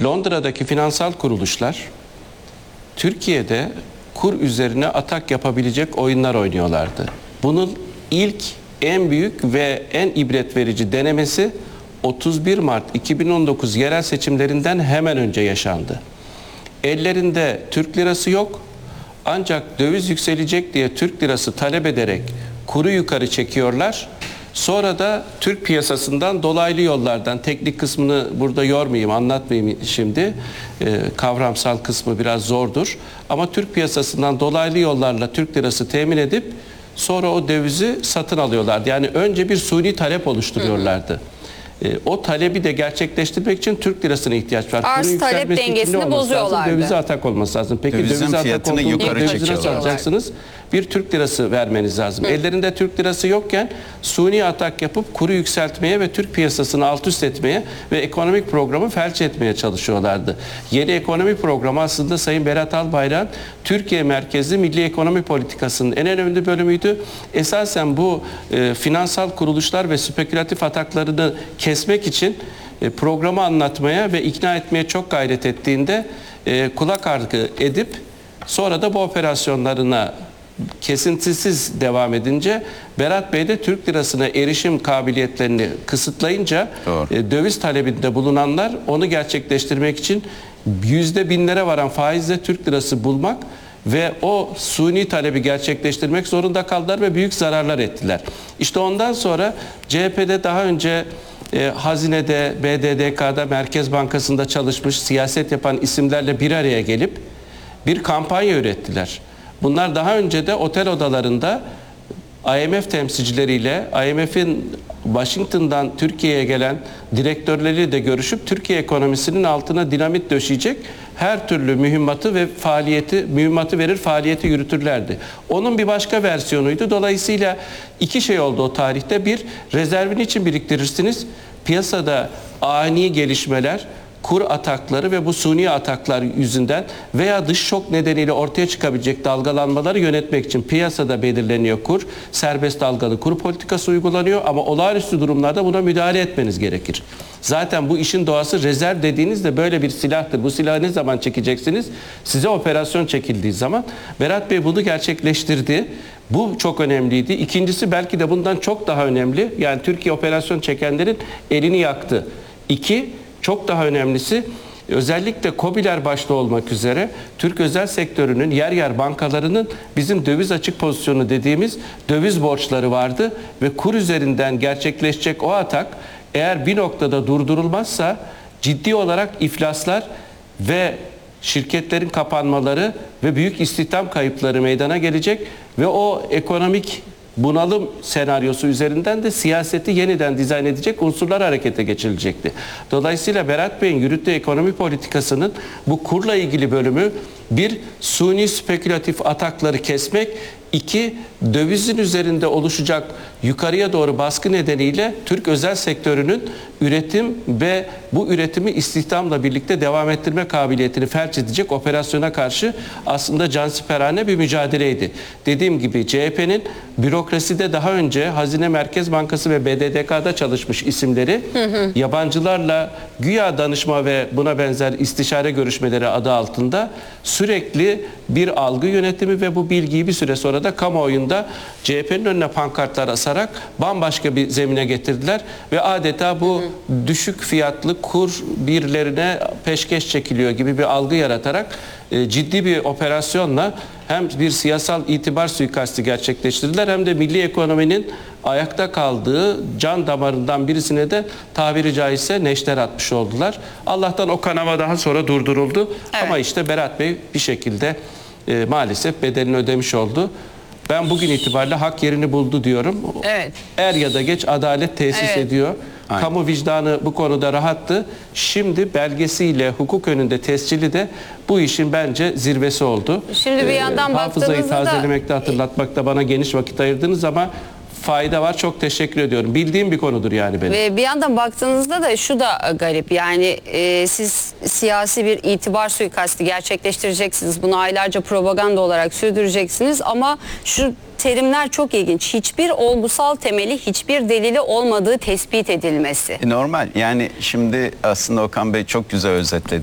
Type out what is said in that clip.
Londra'daki finansal kuruluşlar Türkiye'de kur üzerine atak yapabilecek oyunlar oynuyorlardı. Bunun ilk, en büyük ve en ibret verici denemesi 31 Mart 2019 yerel seçimlerinden hemen önce yaşandı. Ellerinde Türk lirası yok, ancak döviz yükselecek diye Türk lirası talep ederek kuru yukarı çekiyorlar. Sonra da Türk piyasasından dolaylı yollardan, teknik kısmını burada yormayayım, anlatmayayım şimdi. Kavramsal kısmı biraz zordur. Ama Türk piyasasından dolaylı yollarla Türk lirası temin edip sonra o dövizi satın alıyorlardı. Yani önce bir suni talep oluşturuyorlardı. O talebi de gerçekleştirmek için Türk lirasına ihtiyaç var. Arz talep dengesini bozuyorlardı. Dövize atak olması lazım. Peki Dövizin dövize atak fiyatını olduğunda yukarı dövizi nasıl çekiyorlar. alacaksınız? Bir Türk lirası vermeniz lazım. Ellerinde Türk lirası yokken suni atak yapıp kuru yükseltmeye ve Türk piyasasını alt üst etmeye ve ekonomik programı felç etmeye çalışıyorlardı. Yeni ekonomik programı aslında Sayın Berat Albayrak'ın Türkiye merkezli milli ekonomi politikasının en önemli bölümüydü. Esasen bu finansal kuruluşlar ve spekülatif ataklarını kesmek için programı anlatmaya ve ikna etmeye çok gayret ettiğinde kulak ardı edip sonra da bu operasyonlarına kesintisiz devam edince Berat Bey de Türk lirasına erişim kabiliyetlerini kısıtlayınca döviz talebinde bulunanlar onu gerçekleştirmek için %1000'lere varan faizle Türk lirası bulmak ve o suni talebi gerçekleştirmek zorunda kaldılar ve büyük zararlar ettiler. İşte ondan sonra CHP'de daha önce Hazine'de, BDDK'da, Merkez Bankası'nda çalışmış, siyaset yapan isimlerle bir araya gelip bir kampanya ürettiler. Bunlar daha önce de otel odalarında IMF temsilcileriyle, IMF'in Washington'dan Türkiye'ye gelen direktörleriyle de görüşüp Türkiye ekonomisinin altına dinamit döşeyecek her türlü mühimmatı verir, faaliyeti yürütürlerdi. Onun bir başka versiyonuydu. Dolayısıyla iki şey oldu o tarihte. Bir, rezervini için biriktirirsiniz. Piyasada ani gelişmeler, kur atakları ve bu suni ataklar yüzünden veya dış şok nedeniyle ortaya çıkabilecek dalgalanmaları yönetmek için piyasada belirleniyor kur. Serbest dalgalı kur politikası uygulanıyor ama olağanüstü durumlarda buna müdahale etmeniz gerekir. Zaten bu işin doğası, rezerv dediğinizde böyle bir silahtır. Bu silahı ne zaman çekeceksiniz? Size operasyon çekildiği zaman. Berat Bey bunu gerçekleştirdi. Bu çok önemliydi. İkincisi belki de bundan çok daha önemli. Yani Türkiye operasyon çekenlerin elini yaktı. İki, çok daha önemlisi, özellikle KOBİ'ler başta olmak üzere Türk özel sektörünün, yer yer bankalarının bizim döviz açık pozisyonu dediğimiz döviz borçları vardı ve kur üzerinden gerçekleşecek o atak eğer bir noktada durdurulmazsa ciddi olarak iflaslar ve şirketlerin kapanmaları ve büyük istihdam kayıpları meydana gelecek ve o ekonomik bunalım senaryosu üzerinden de siyaseti yeniden dizayn edecek unsurlar harekete geçirilecekti. Dolayısıyla Berat Bey'in yürüttüğü ekonomi politikasının bu kurla ilgili bölümü bir, suni spekülatif atakları kesmek, iki, dövizin üzerinde oluşacak yukarıya doğru baskı nedeniyle Türk özel sektörünün üretim ve bu üretimi istihdamla birlikte devam ettirme kabiliyetini felç edecek operasyona karşı aslında cansiperane bir mücadeleydi. Dediğim gibi CHP'nin bürokraside daha önce Hazine Merkez Bankası ve BDDK'da çalışmış isimleri yabancılarla güya danışma ve buna benzer istişare görüşmeleri adı altında sürekli bir algı yönetimi ve bu bilgiyi bir süre sonra da kamuoyunda CHP'nin önüne pankartlar asarak bambaşka bir zemine getirdiler ve adeta bu düşük fiyatlı kur birlerine peşkeş çekiliyor gibi bir algı yaratarak ciddi bir operasyonla hem bir siyasal itibar suikastı gerçekleştirdiler hem de milli ekonominin ayakta kaldığı can damarından birisine de tabiri caizse neşter atmış oldular. Allah'tan o kanama daha sonra durduruldu. Evet. Ama işte Berat Bey bir şekilde maalesef bedelini ödemiş oldu. Ben bugün itibariyle hak yerini buldu diyorum. Evet. Er ya da geç adalet tesis ediyor. Aynen. Kamu vicdanı bu konuda rahattı. Şimdi belgesiyle hukuk önünde tescili de bu işin bence zirvesi oldu. Şimdi bir yandan hafızayı tazelemekte, da hatırlatmakta bana geniş vakit ayırdınız ama fayda var. Çok teşekkür ediyorum. Bildiğim bir konudur yani benim. Ve bir yandan baktığınızda da şu da garip. Yani siz siyasi bir itibar suikastı gerçekleştireceksiniz. Bunu aylarca propaganda olarak sürdüreceksiniz ama şu terimler çok ilginç. Hiçbir olgusal temeli, hiçbir delili olmadığı tespit edilmesi. Normal. Yani şimdi aslında Okan Bey çok güzel özetledi.